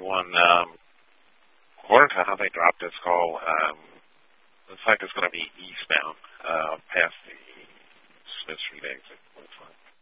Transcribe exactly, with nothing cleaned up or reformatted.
one. Um, according to how they dropped this call, um, looks like it's going to be eastbound uh, past the Smith Street exit. Looks like.